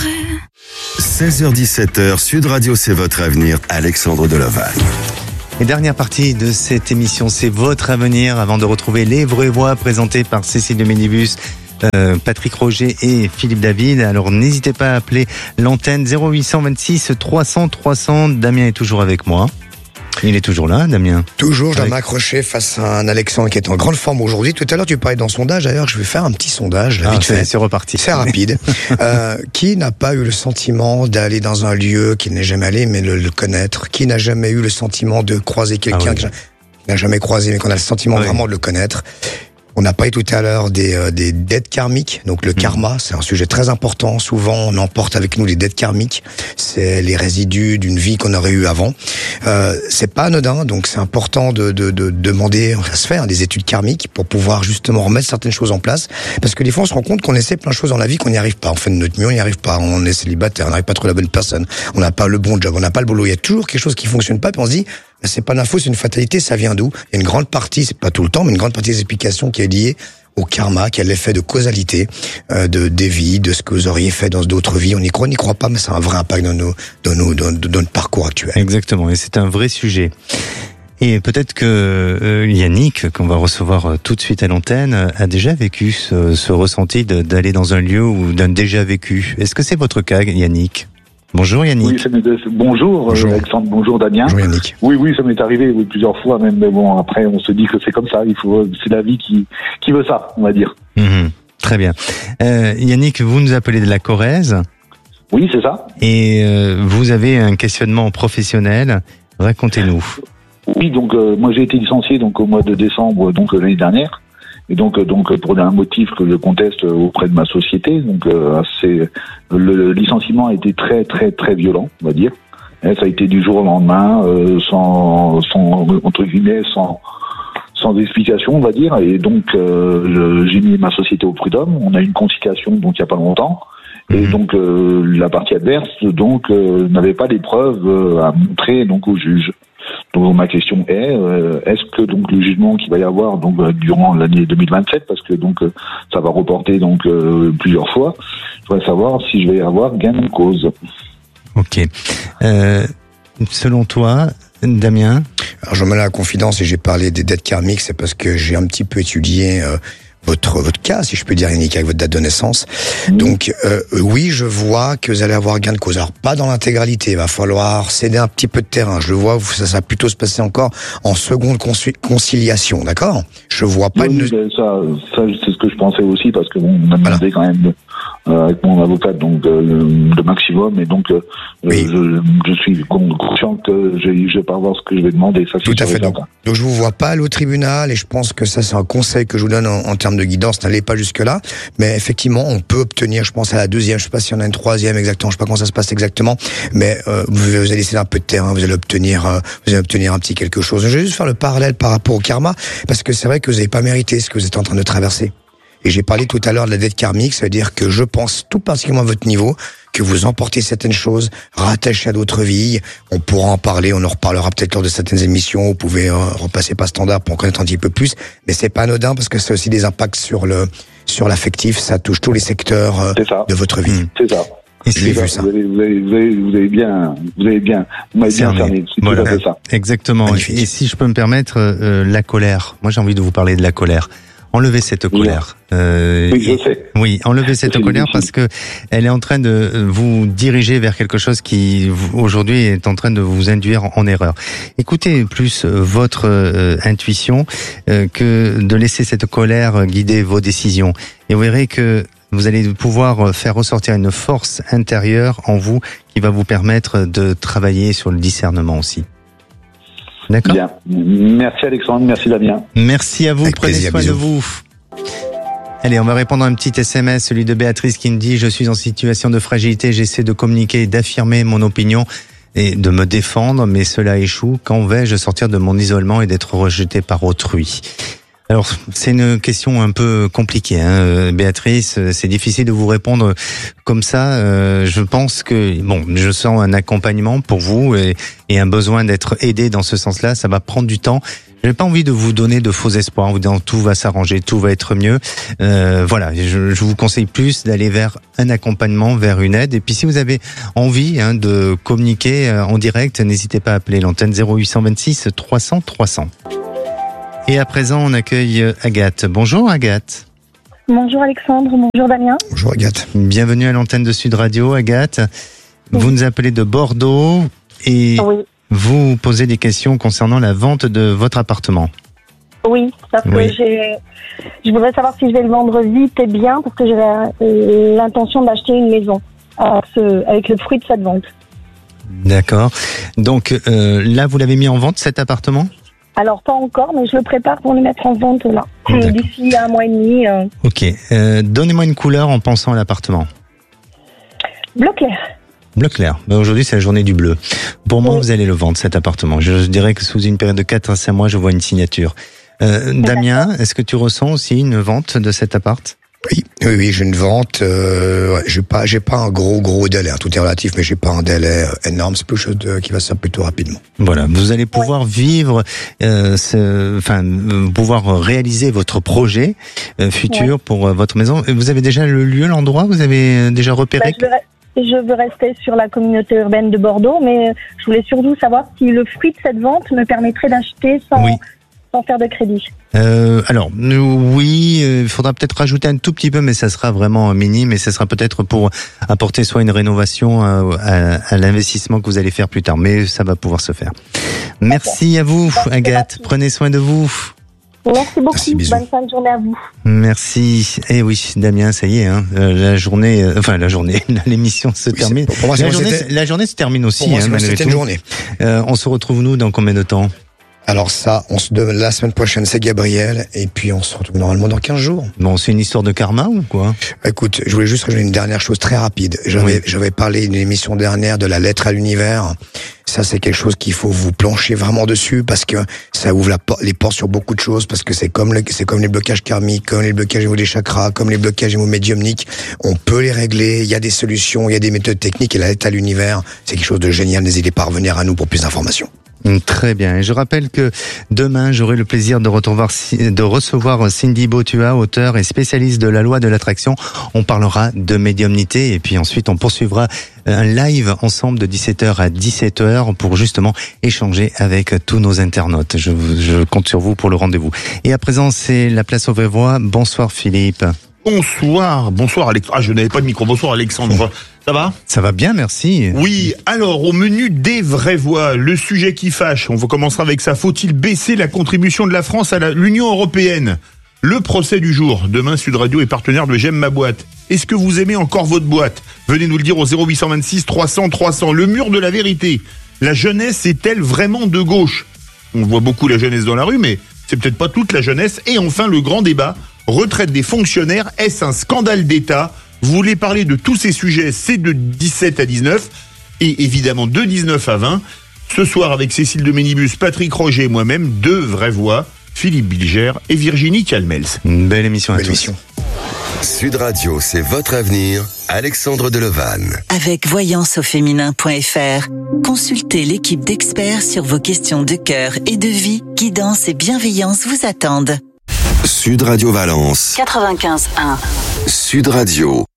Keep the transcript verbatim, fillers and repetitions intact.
seize heures dix-sept heures, Sud Radio, c'est votre avenir, Alexandre Delovac. Et dernière partie de cette émission, c'est votre avenir, avant de retrouver les vraies voix présentées par Cécile de Ménibus, euh, Patrick Roger et Philippe David. Alors n'hésitez pas à appeler l'antenne zéro huit cent vingt-six trois cents trois cents. Damien est toujours avec moi. Il est toujours là, Damien. Toujours, je dois Avec... m'accrocher face à un Alexandre qui est en grande forme aujourd'hui. Tout à l'heure, tu parlais dans le sondage. D'ailleurs, je vais faire un petit sondage. Là, ah, vite c'est, fait. c'est reparti. C'est rapide. euh, qui n'a pas eu le sentiment d'aller dans un lieu qu'il n'est jamais allé, mais le, le connaître? Qui n'a jamais eu le sentiment de croiser quelqu'un ah, oui. qui n'a jamais croisé, mais qu'on a le sentiment ah, vraiment oui. de le connaître? On a parlé tout à l'heure des, euh, des dettes karmiques. Donc le mmh. karma, c'est un sujet très important. Souvent, on emporte avec nous les dettes karmiques. C'est les résidus d'une vie qu'on aurait eue avant. Euh, c'est pas anodin, donc c'est important de, de, de demander, ça se fait, hein, des études karmiques pour pouvoir justement remettre certaines choses en place. Parce que des fois, on se rend compte qu'on essaie plein de choses dans la vie qu'on n'y arrive pas. On fait de notre mieux, on n'y arrive pas. On est célibataire, on n'arrive pas à trouver la bonne personne. On n'a pas le bon job, on n'a pas le boulot. Il y a toujours quelque chose qui fonctionne pas, puis on se dit, c'est pas d'info, c'est une fatalité, ça vient d'où? Il y a une grande partie, c'est pas tout le temps, mais une grande partie des explications qui est liée au karma, qui a l'effet de causalité, euh, de des vies, de ce que vous auriez fait dans d'autres vies. On n'y croit, on n'y croit pas, mais ça a un vrai impact dans nos, dans nos, dans, dans notre parcours actuel. Exactement, et c'est un vrai sujet. Et peut-être que euh, Yannick, qu'on va recevoir euh, tout de suite à l'antenne, a déjà vécu ce, ce ressenti de, d'aller dans un lieu ou d'un déjà vécu. Est-ce que c'est votre cas, Yannick? Bonjour Yannick. Oui, ça m'est... Bonjour, bonjour Alexandre, bonjour Damien. Bonjour Yannick. Oui, oui, ça m'est arrivé oui, plusieurs fois même, mais bon, après on se dit que c'est comme ça, il faut, c'est la vie qui, qui veut ça, on va dire. Mmh, très bien. Euh, Yannick, vous nous appelez de la Corrèze. Oui, c'est ça. Et euh, vous avez un questionnement professionnel, racontez-nous. Oui, donc euh, moi j'ai été licencié donc au mois de décembre donc euh, l'année dernière. Et donc, donc pour un motif que je conteste auprès de ma société, donc euh, c'est le licenciement a été très très très violent, on va dire. Et ça a été du jour au lendemain, euh, sans, sans entre guillemets, sans sans explication, on va dire. Et donc euh, j'ai mis ma société au prud'homme. On a eu une conciliation donc il y a pas longtemps. Et mmh. donc euh, la partie adverse donc euh, n'avait pas des preuves euh, à montrer donc au juge. Donc ma question est, euh, est-ce que donc le jugement qu'il va y avoir donc euh, durant l'année deux mille vingt-sept, parce que donc euh, ça va reporter donc euh, plusieurs fois, je voudrais savoir si je vais y avoir gain de cause. Ok. Euh, selon toi, Damien? Alors je me mets à la confidence et j'ai parlé des dettes karmiques, c'est parce que j'ai un petit peu étudié euh, votre votre cas, si je peux dire, Yannick, avec votre date de naissance. Mmh. Donc euh, oui, je vois que vous allez avoir gain de cause. Alors pas dans l'intégralité, il va falloir céder un petit peu de terrain. Je le vois, ça, ça va plutôt se passer encore en seconde conciliation, d'accord? Je vois pas oui, une... ça, ça c'est ce que je pensais aussi, parce que bon, on a demandé voilà. quand même euh, avec mon avocat donc euh, le maximum, et donc euh, oui. je, je suis conscient que je, je vais pas avoir ce que je vais demander. Ça, tout à fait. Donc, donc je vous vois pas aller au tribunal, et je pense que ça c'est un conseil que je vous donne en, en termes de guidance. N'allez pas jusque là, mais effectivement on peut obtenir, je pense à la deuxième, je sais pas si on a une troisième exactement, je sais pas comment ça se passe exactement, mais euh, vous, vous allez laisser un peu de terrain, vous allez obtenir, euh, vous allez obtenir un petit quelque chose. Je vais juste faire le parallèle par rapport au karma, parce que c'est vrai que vous n'avez pas mérité ce que vous êtes en train de traverser. Et j'ai parlé tout à l'heure de la dette karmique, ça veut dire que je pense tout particulièrement à votre niveau, que vous emportez certaines choses rattachées à d'autres vies. On pourra en parler, on en reparlera peut-être lors de certaines émissions. Vous pouvez euh, repasser par Standard pour en connaître un petit peu plus. Mais c'est pas anodin, parce que c'est aussi des impacts sur le sur l'affectif. Ça touche tous les secteurs euh, de votre vie. Mmh. C'est ça. Et c'est vu ça. Vous avez, vous avez, vous avez, vous avez bien, vous avez bien, vous m'avez bien cerné. C'est voilà. tout à fait ça. Exactement. Magnifique. Et si je peux me permettre, euh, la colère. Moi, j'ai envie de vous parler de la colère. Enlevez cette colère. Euh, oui, je sais. Oui, enlevez cette colère parce que elle est en train de vous diriger vers quelque chose qui aujourd'hui est en train de vous induire en erreur. Écoutez plus votre euh, intuition euh, que de laisser cette colère guider vos décisions. Et vous verrez que vous allez pouvoir faire ressortir une force intérieure en vous qui va vous permettre de travailler sur le discernement aussi. D'accord. Bien. Merci Alexandre, merci Damien. Merci à vous, avec prenez plaisir, soin bisous. de vous. Allez, on va répondre à un petit S M S, celui de Béatrice qui me dit « Je suis en situation de fragilité, j'essaie de communiquer et d'affirmer mon opinion et de me défendre, mais cela échoue. Quand vais-je sortir de mon isolement et d'être rejeté par autrui ?» Alors, c'est une question un peu compliquée, hein, Béatrice. C'est difficile de vous répondre comme ça. Euh, je pense que, bon, je sens un accompagnement pour vous et, et un besoin d'être aidé dans ce sens-là. Ça va prendre du temps. J'ai pas envie de vous donner de faux espoirs en vous disant tout va s'arranger, tout va être mieux. Euh, voilà, je, je vous conseille plus d'aller vers un accompagnement, vers une aide. Et puis, si vous avez envie hein, de communiquer en direct, n'hésitez pas à appeler l'antenne zéro huit deux six trois cents trois cents. Et à présent, on accueille Agathe. Bonjour Agathe. Bonjour Alexandre, bonjour Damien. Bonjour Agathe. Bienvenue à l'antenne de Sud Radio, Agathe. Oui. Vous nous appelez de Bordeaux et oui. Vous posez des questions concernant la vente de votre appartement. Oui, parce que oui. j'ai, je voudrais savoir si je vais le vendre vite et bien, parce que j'ai l'intention d'acheter une maison avec, ce, avec le fruit de cette vente. D'accord. Donc euh, là, vous l'avez mis en vente cet appartement ? Alors pas encore, mais je le prépare pour le mettre en vente là, d'ici un mois et demi. Euh... Ok. Euh, donnez-moi une couleur en pensant à l'appartement. Bleu clair. Bleu clair. Ben aujourd'hui, c'est la journée du bleu. Pour moi, oui. Vous allez le vendre, cet appartement. Je, je dirais que sous une période de quatre à cinq mois, je vois une signature. Euh, Damien, est-ce que tu ressens aussi une vente de cet appart ? Oui, oui, oui, j'ai une vente. Euh, j'ai pas, j'ai pas un gros, gros délai. Hein, tout est relatif, mais j'ai pas un délai énorme. C'est quelque chose de, qui va se faire plutôt rapidement. Voilà, vous allez pouvoir ouais. vivre, euh, ce, enfin, pouvoir réaliser votre projet euh, futur ouais. pour euh, votre maison. Vous avez déjà le lieu, l'endroit ? Vous avez déjà repéré ? Bah, je, veux, je veux rester sur la communauté urbaine de Bordeaux, mais je voulais surtout savoir si le fruit de cette vente me permettrait d'acheter sans. Oui. Sans faire de crédit. Euh, alors, oui, il euh, faudra peut-être rajouter un tout petit peu, mais ça sera vraiment minime et ça sera peut-être pour apporter soit une rénovation à, à, à l'investissement que vous allez faire plus tard, mais ça va pouvoir se faire. Merci okay. à vous, merci, Agathe. Merci. Prenez soin de vous. Merci beaucoup. Merci, bonne fin de journée à vous. Merci. Eh oui, Damien, ça y est, hein, la journée, euh, enfin la journée, l'émission se oui, termine. Pour moi, la, journée, la journée se termine aussi. Pour moi, hein, malgré c'était tout. Une journée. Euh, on se retrouve nous dans combien de temps ? Alors ça, on se donne la semaine prochaine, c'est Gabriel, et puis on se retrouve normalement dans quinze jours. Bon, c'est une histoire de karma ou quoi ? Écoute, je voulais juste rajouter une dernière chose très rapide. J'avais, oui. j'avais parlé d'une émission dernière de la lettre à l'univers. Ça, c'est quelque chose qu'il faut vous plancher vraiment dessus parce que ça ouvre la por- les portes sur beaucoup de choses parce que c'est comme le, c'est comme les blocages karmiques, comme les blocages au niveau des chakras, comme les blocages au niveau médiumniques. On peut les régler. Il y a des solutions, il y a des méthodes techniques et la lettre à l'univers, c'est quelque chose de génial. N'hésitez pas à revenir à nous pour plus d'informations. Très bien. Et je rappelle que demain, j'aurai le plaisir de, recevoir, de recevoir Cindy Botua, auteure et spécialiste de la loi de l'attraction. On parlera de médiumnité et puis ensuite on poursuivra un live ensemble de dix-sept heures à dix-sept heures pour justement échanger avec tous nos internautes. Je, je compte sur vous pour le rendez-vous. Et à présent, c'est la place aux vraies voix. Bonsoir Philippe. Bonsoir, bonsoir Alexandre. Ah, je n'avais pas de micro. Bonsoir Alexandre. Ça va ? Ça va bien, merci. Oui, alors au menu des vraies voix, le sujet qui fâche. On commencera avec ça. Faut-il baisser la contribution de la France à la, l'Union européenne ? Le procès du jour. Demain, Sud Radio est partenaire de J'aime ma boîte. Est-ce que vous aimez encore votre boîte ? Venez nous le dire au zéro huit deux six trois cents trois cents. Le mur de la vérité. La jeunesse est-elle vraiment de gauche ? On voit beaucoup la jeunesse dans la rue, mais c'est peut-être pas toute la jeunesse. Et enfin, le grand débat. Retraite des fonctionnaires, est-ce un scandale d'État ? Vous voulez parler de tous ces sujets, c'est de dix-sept à dix-neuf, et évidemment de dix-neuf à vingt. Ce soir, avec Cécile de Ménibus, Patrick Roger et moi-même, deux vraies voix, Philippe Bilger et Virginie Calmels. Une belle émission à belle tous. Émission. Sud Radio, c'est votre avenir. Alexandre Delevanne. Avec voyance au féminin point f r, consultez l'équipe d'experts sur vos questions de cœur et de vie. Guidance et bienveillance vous attendent. Sud Radio Valence. quatre-vingt-quinze un. Sud Radio.